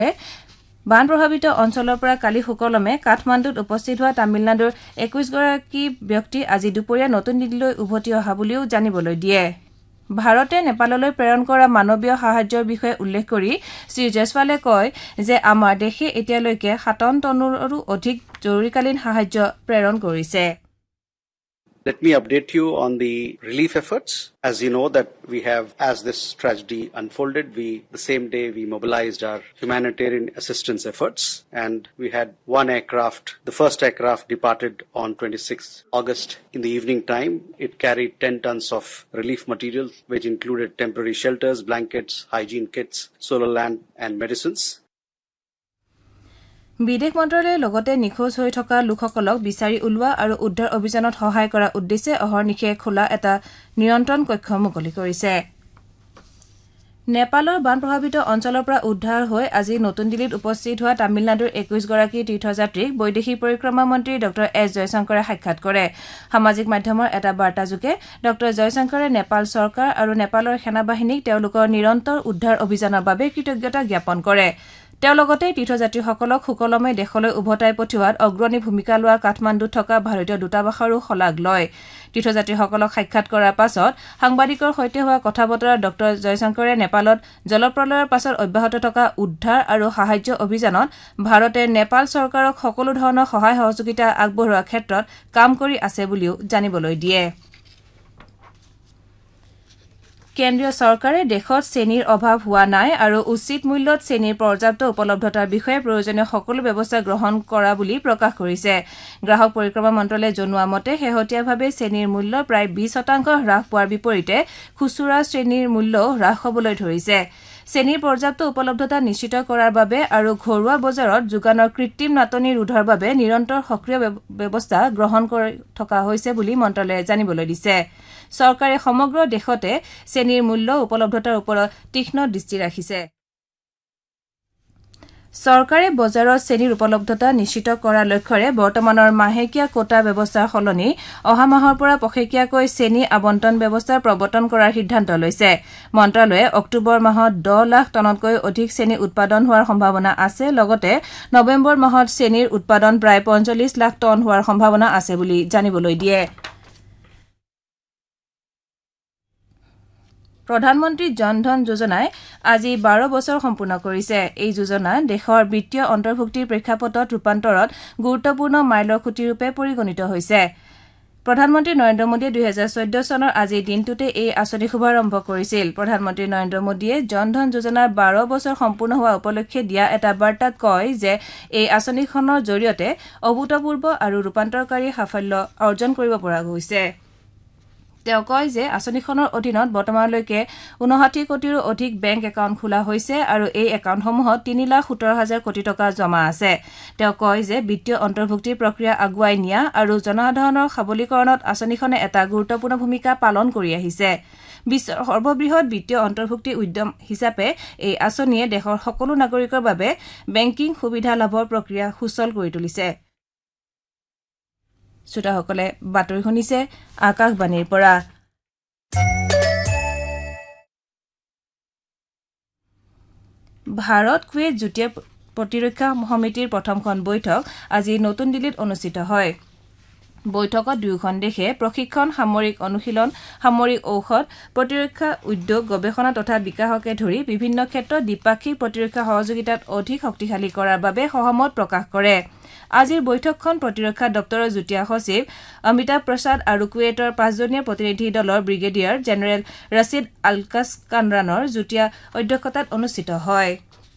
বান প্ৰভাৱিত অঞ্চলৰ পৰা কালি সুকলমে কাঠমাণ্ডুত উপস্থিত হোৱা তামিলনাডুৰ 21 গৰাকী ব্যক্তি আজি দুপৰীয়া নতুন দিল্লীলৈ উভতি অহা বুলিও জানিবলৈ দিয়ে ভাৰতে নেপাললৈ প্ৰেৰণ কৰা মানৱীয় সাহায্যৰ বিষয়ে উল্লেখ কৰি শ্ৰী জয়সৱালে কয় যে আমাৰ দেশে এতিয়ালৈকে 57 টনৰো অধিক জৰুৰীকালীন সাহায্য প্ৰেৰণ কৰিছে Let me update you on the relief efforts. As you know that we have, as this tragedy unfolded, the same day we mobilized our humanitarian assistance efforts and we had one aircraft. The first aircraft departed on 26th August in the evening time. It carried 10 tons of relief materials which included temporary shelters, blankets, hygiene kits, solar lamp and medicines. বিদেশ মন্ত্ৰালয়ে লগতে নিখোজ হৈ থকা লোকসকলক বিচাৰি উলোৱা আৰু উদ্ধাৰ অভিযানত সহায় কৰাৰ উদ্দেশ্যে অহৰ্নিশে খোলা এটা নিয়ন্ত্ৰণ কক্ষ মুকলি কৰিছে নেপালৰ বান প্ৰভাৱিত অঞ্চলৰ পৰা উদ্ধাৰ হৈ আজি নতুন দিল্লীত উপস্থিত হোৱা তামিলনাডুৰ 21 গৰাকী তীৰ্থযাত্ৰীক বৈদেশিক পৰিক্ৰমা মন্ত্ৰী ডক্টৰ এছ জয়শংকৰে সাক্ষাৎ কৰে সামাজিক মাধ্যমৰ এটা বাৰ্তাযোগে ডক্টৰ জয়শংকৰে নেপাল চৰকাৰ আৰু নেপালৰ সেনাবাহিনীক তেওঁলোকৰ নিৰন্তৰ উদ্ধাৰ অভিযানৰ বাবে কৃতজ্ঞতা জ্ঞাপন কৰে তেওঁ লগতে তীৰ্থযাত্ৰীসকলক সুকলমে দেশলৈ উভতাই পঠিওৱাত অগ্ৰণী ভূমিকা লোৱা কাঠমাণ্ডুত থকা ভাৰতীয় দূতাবাসৰো শলাগ লয় তীৰ্থযাত্ৰীসকলক সাক্ষাৎ কৰাৰ পাছত সাংবাদিকৰ সৈতে হোৱা কথা বতৰা ডক্টৰ জয়শংকৰে নেপালত জলপ্ৰলয়ৰ পাছত অব্যাহত থকা উদ্ধাৰ আৰু সাহায্য অভিযানত ভাৰতে নেপাল চৰকাৰক সকলো ধৰণৰ সহায় সহযোগিতা আগবঢ়োৱাৰ ক্ষেত্ৰত কাম কৰি আছে বুলিও জানিবলৈ দিয়ে কেন্দ্ৰীয় চৰকাৰে দেশত চেনিৰ অভাৱ হোৱা নাই আৰু উচিত মূল্যত চেনিৰ পৰ্যাপ্ত উপলব্ধতাৰ বিষয়ে প্ৰয়োজনীয় সকলো ব্যৱস্থা গ্ৰহণ কৰা বুলি প্ৰকাশ কৰিছে গ্ৰাহক পৰিক্ৰমা মন্ত্ৰালয়ে জনোৱা মতে শেহতীয়াভাৱে চেনিৰ মূল্য প্ৰায় 20% হ্ৰাস পোৱাৰ বিপৰীতে খুচুৰা চেনিৰ মূল্যও হ্ৰাস হ'বলৈ ধৰিছে চেনিৰ পৰ্যাপ্ত উপলব্ধতা নিশ্চিত কৰাৰ বাবে আৰু ঘৰুৱা বজাৰত যোগানৰ কৃত্ৰিম নাটনি ৰোধৰ বাবে নিৰন্তৰ সক্ৰিয় ব্যৱস্থা গ্ৰহণ কৰি থকা হৈছে বুলি মন্ত্ৰালয়ে জানিবলৈ দিছে চৰকাৰে সমগ্ৰ দেশতে চেনিৰ মূল্য উপলব্ধতাৰ ওপৰত তীক্ষ্ণ দৃষ্টি ৰাখিছে চৰকাৰে বজাৰত চেনিৰ উপলব্ধতা নিশ্চিত কৰাৰ লক্ষ্যৰে বৰ্তমানৰ মাহেকীয়া কোটা ব্যৱস্থাৰ সলনি অহা মাহৰ পৰা পষেকীয়াকৈ চেনি আবণ্টন ব্যৱস্থা প্ৰৱৰ্তন কৰাৰ সিদ্ধান্ত লৈছে মন্ত্ৰালয়ে অক্টোবৰ মাহত 10 লাখ টনতকৈ অধিক চেনি উৎপাদন হোৱাৰ সম্ভাৱনা আছে লগতে নৱেম্বৰ মাহত চেনিৰ উৎপাদন প্ৰায় 45 লাখ টন হোৱাৰ সম্ভাৱনা আছে বুলি জানিবলৈ দিয়ে প্ৰধানমন্ত্ৰী জন ধন যোজনাই আজি 12 বছৰ সম্পূৰ্ণ কৰিছে এই যোজনা দেশৰ বিত্তীয় অন্তৰ্ভুক্তিৰ প্ৰেক্ষাপটত ৰূপান্তৰত গুৰুত্বপূৰ্ণ মাইলৰ খুঁটি ৰূপে পৰিগণিত হৈছে প্ৰধানমন্ত্ৰী নৰেন্দ্ৰ মোদীয়ে 2014 চনৰ আজি দিনটোতে এই আঁচনি শুভাৰম্ভ কৰিছিল প্ৰধানমন্ত্ৰী নৰেন্দ্ৰ মোদীয়ে জন ধন যোজনাৰ 12 বছৰ সম্পূৰ্ণ হোৱা উপলক্ষে দিয়া এটা বাৰ্তাত কয় যে এই আঁচনিখনৰ জৰিয়তে অভূতপূৰ্ব আৰু ৰূপান্তৰকাৰী সাফল্য অৰ্জন কৰিব পৰা গৈছে তেওঁ কয় যে আঁচনিখনৰ অধীনত বৰ্তমানলৈকে 59 কোটিৰো অধিক বেংক একাউণ্ট খোলা হৈছে আৰু এই একাউণ্টসমূহত 3,17,000 কোটি টকা জমা আছে তেওঁ কয় যে বিত্তীয় অন্তৰ্ভুক্তিৰ প্ৰক্ৰিয়া আগুৱাই নিয়া আৰু জনসাধাৰণৰ সবলীকৰণত আঁচনিখনে এটা গুৰুত্বপূৰ্ণ ভূমিকা পালন কৰি আহিছে বিশ্বৰ সৰ্ববৃহৎ বিত্তীয় অন্তৰ্ভুক্তি উদ্যম হিচাপে এই আঁচনিয়ে দেশৰ সকলো নাগৰিকৰ বাবে বেংকিং সুবিধা লাভৰ প্ৰক্ৰিয়া সুচল কৰি তুলিছে শ্ৰোতাসকলে বাতৰি শুনিছে আকাশবাণীৰ পৰা ভাৰত কুৱেইট যুটীয়া প্ৰতিৰক্ষা সমিতিৰ প্ৰথমখন বৈঠক আজি নতুন দিল্লীত অনুষ্ঠিত হয় বৈঠকত দুয়োখন দেশে প্ৰশিক্ষণ সামৰিক অনুশীলন সামৰিক ঔষধ প্ৰতিৰক্ষা উদ্যোগ গৱেষণা তথা বিকাশকে ধৰি বিভিন্ন ক্ষেত্ৰত দ্বিপাক্ষিক প্ৰতিৰক্ষা সহযোগিতাত অধিক শক্তিশালী কৰাৰ বাবে সহমত প্ৰকাশ কৰে আজিৰ বৈঠকখন প্ৰতিৰক্ষা দপ্তৰৰ যুটীয়া সচিব অমিতাভ প্ৰসাদ আৰু কুৱেইটৰ 5জনীয়া প্ৰতিনিধি দলৰ ব্ৰিগেডিয়াৰ জেনেৰেল ৰছিদ আলকাস্কানৰানৰ যুটীয়া অধ্যক্ষতাত অনুষ্ঠিত হয়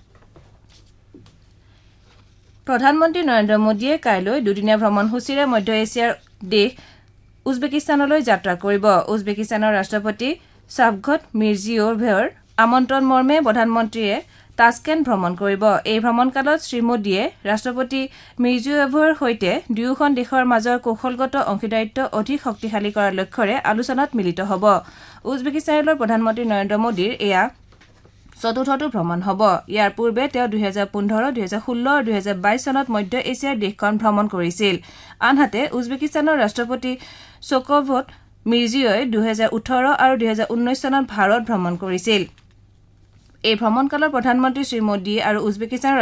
প্ৰধানমন্ত্ৰী নৰেন্দ্ৰ মোদীয়ে কাইলৈ দুদিনীয়া ভ্ৰমণসূচীৰে মধ্য এছিয়াৰ দেশ উজবেকিস্তানলৈ যাত্ৰা কৰিব উজবেকিস্তানৰ ৰাষ্ট্ৰপতি শাভকত মিৰ্জিয়োয়েভৰ আমন্ত্ৰণ মৰ্মে প্ৰধানমন্ত্ৰীয়ে তাস্কেণ্ট ভ্ৰমণ কৰিব এই ভ্ৰমণকালত শ্ৰীমোদীয়ে ৰাষ্ট্ৰপতি মিৰ্জিয়োয়েভৰ সৈতে দুয়োখন দেশৰ মাজৰ কৌশলগত অংশীদাৰিত্ব অধিক শক্তিশালী কৰাৰ লক্ষ্যৰে আলোচনাত মিলিত হ'ব উজবেকিস্তানৰ প্ৰধানমন্ত্ৰী নৰেন্দ্ৰ মোদীৰ এয়া চতুৰ্থটো ভ্ৰমণ হ'ব ইয়াৰ পূৰ্বে তেওঁ 2015 2016 আৰু 2022 চনত মধ্য এছিয়াৰ দেশখন ভ্ৰমণ কৰিছিল আনহাতে উজবেকিস্তানৰ ৰাষ্ট্ৰপতি শোকভত মিৰ্জিয়োয়ে 2018 আৰু 2019 চনত ভাৰত ভ্ৰমণ কৰিছিল এই ভ্ৰমণকালত প্ৰধানমন্ত্ৰী শ্ৰী মোদী আৰু উজবেকিস্তানৰ